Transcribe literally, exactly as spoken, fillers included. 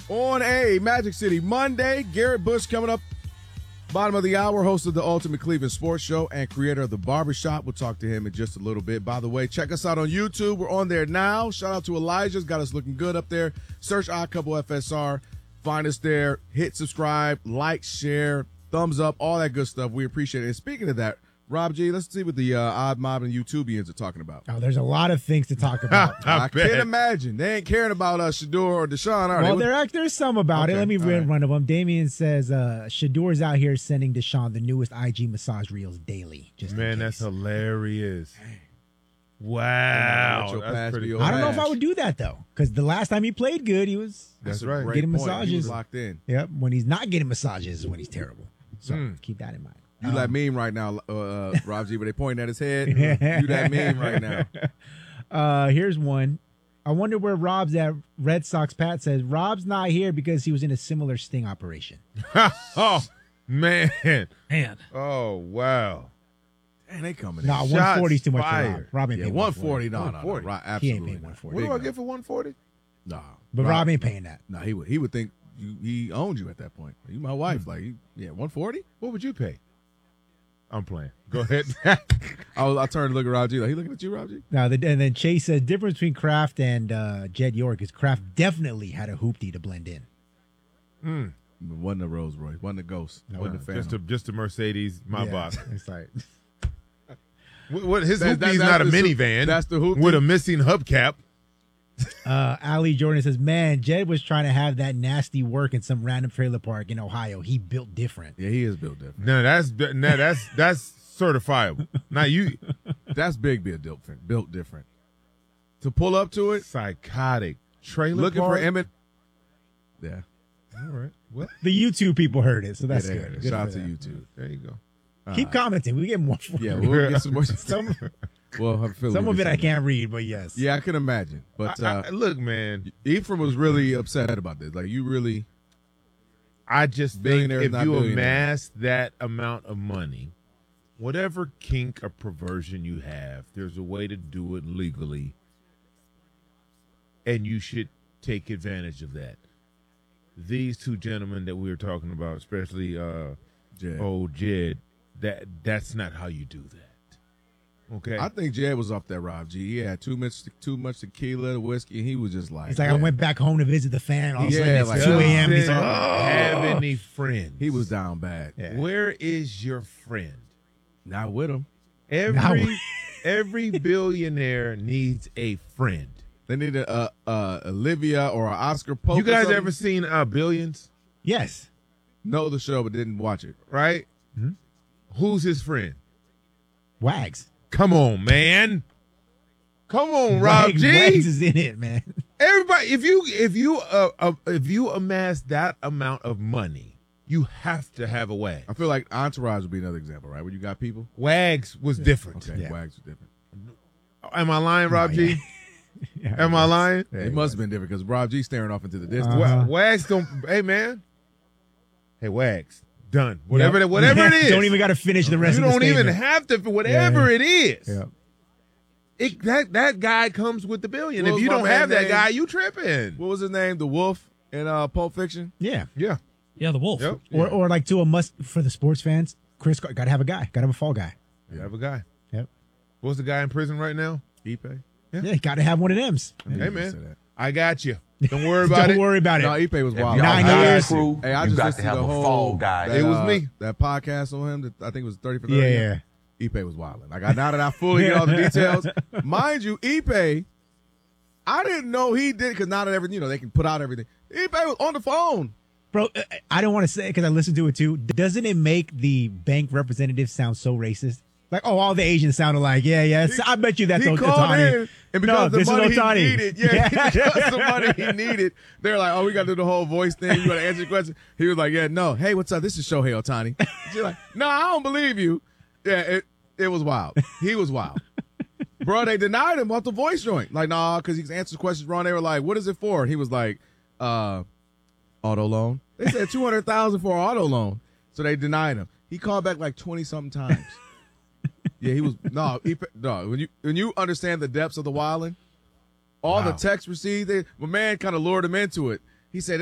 On a Magic City Monday, Garrett Bush coming up, bottom of the hour, host of the Ultimate Cleveland Sports Show and creator of The Barbershop. We'll talk to him in just a little bit. By the way, check us out on YouTube. We're on there now. Shout out to Elijah's. Got us looking good up there. Search Odd Couple F S R. Find us there. Hit subscribe, like, share, thumbs up, all that good stuff. We appreciate it. And speaking of that, Rob G, let's see what the uh, Odd Mob and YouTubians are talking about. Oh, there's a lot of things to talk about. I, I can't imagine. They ain't caring about uh, Shador or Deshaun, are well, they? there, there's some about okay. it. Let me all read right. one of them. Damien says, uh, Shador's out here sending Deshaun the newest I G massage reels daily. Just Man, that's hilarious. Wow. That's pretty I don't know if I would do that, though, because the last time he played good, he was That's a right. great getting point. massages. He was locked in. Yep. When he's not getting massages is when he's terrible. So Mm. keep that in mind. You Um, that meme right now, uh, uh, Rob G, where they pointing at his head. You that meme right now. Uh, here's one. I wonder where Rob's at. Red Sox Pat says Rob's not here because he was in a similar sting operation. Oh, man. Man. Oh, wow. Man, they coming in. Nah, Shots one forty is too much for Rob. fired. Rob ain't Yeah, paying one forty. No, no, no. one forty. Right, He ain't absolutely. paying one not. forty. What Big do I no. get for one forty? Nah. But Rob, Rob ain't paying that. Nah, he would he would think you, he owned you at that point. You my wife. Like, he- yeah, one forty? What would you pay? I'm playing. Go ahead. I, was, I turned to look at Rob G. Like, he looking at you, Rob G? Now, the, and then Chase says difference between Kraft and uh, Jed York is Kraft definitely had a hoopty to blend in. Mm. It wasn't a Rolls Royce. Wasn't a Ghost. No, wasn't a Phantom. Just a just a Mercedes, my Yeah, boss. It's like What, what his That- hoopty that- is that's not a the su- minivan. that's the hoopty? with a missing hubcap. uh, Ali Jordan says, man, Jed was trying to have that nasty work in some random trailer park in Ohio. He built different. Yeah, he is built different. No, that's no, that's that's certifiable. Now you That's big built different. Built different. To pull up to it, psychotic trailer looking park? for Emmett. Yeah. All right. Well, The YouTube people heard it, so that's yeah, good. good. Good Shout out for to them. YouTube. there you go. Keep commenting. We get more. Yeah, we'll get some more. some well, I feel some we'll of get it I some- can't read, but yes. Yeah, I can imagine. But I- uh, I- look, man, Ephraim was really upset about this. Like, you really. I just think Billionaires, if not you billionaires. amass that amount of money, whatever kink or perversion you have, there's a way to do it legally, and you should take advantage of that. These two gentlemen that we were talking about, especially uh, Jed. old Jed, that that's not how you do that. Okay, I think Jed was off that Rob G. He had too much too much tequila, whiskey, and he was just like. It's like I went back home to visit the fan. All of a sudden Yeah, it's like, two a.m. He's Doesn't like, oh. have any friends. He was down bad. Yeah. Where is your friend? Not with him. Every Now- every billionaire needs a friend. They needed a, a Olivia or an Oscar Pope. You or guys something. ever seen uh, Billions? Yes. know the show but didn't watch it? Right? Hmm? Who's his friend? Wags. Come on, man. Come on, Rob Wags, G. Wags is in it, man. Everybody, if you if you uh, uh if you amass that amount of money, you have to have a wag. I feel like Entourage would be another example, right? Where you got people. Wags was different. Okay, Yeah. Wags was different. Am I lying, Rob No, G? yeah. Yeah, Am I lying? Yeah, it must have been different because Rob G staring off into the distance. Uh-huh. Wa- Wags don't. Hey, man. Hey, Wags. Done. Whatever. Yep. It, whatever it is. Don't even got to finish the rest you of the don't even statement. have to. Whatever Yeah. it is. Yep. It, that that guy comes with the billion. What If was you my don't man have that name? guy, you tripping. What was his name? The Wolf in uh, Pulp Fiction. Yeah. Yeah. Yeah, the wolf. Yep. Or, or like to a must for the sports fans. Chris got to have a guy. Got to have a fall guy. You have a guy. Yep. What's the guy in prison right now? Ipe. Yeah. Yeah, got to have one of them's. I knew Hey, you would say man. that. I got you. Don't worry about Don't it. worry about it. No, Ipe was wild. y'all Nine I- years. crew, Hey, I you just got to listened have the a whole, fall guy. That, It was uh, me. That podcast on him. That I think it was thirty for thirty. Yeah, yeah. Ipe was wilding. Like I now that I fully get all the details, mind you, Ipe, I didn't know he did because now that everything, you know, they can put out everything. Ipe was on the phone. Bro, uh, I don't want to say it because I listened to it too. Doesn't it make the bank representative sound so racist? Like, oh, all the Asians sound alike. Yeah, yeah. He- I bet you that's he Ot- called Ohtani. in, and because no, the this money is Ohtani. he needed, yeah, because the money he needed, they're like, oh, we got to do the whole voice thing. You got to answer the question. He was like, yeah, no. Hey, what's up? This is Shohei Ohtani. She's like, no, I don't believe you. Yeah, it it was wild. He was wild. Bro, they denied him off the voice joint. Like, nah, because he answered questions wrong. They were like, what is it for? And he was like, uh, auto loan. They said two hundred thousand dollars for an auto loan. So they denied him. He called back like twenty-something times. Yeah, he was no, he, no. When you when you understand the depths of the wilding, all the Wow. text received, they, my man kind of lured him into it. He said,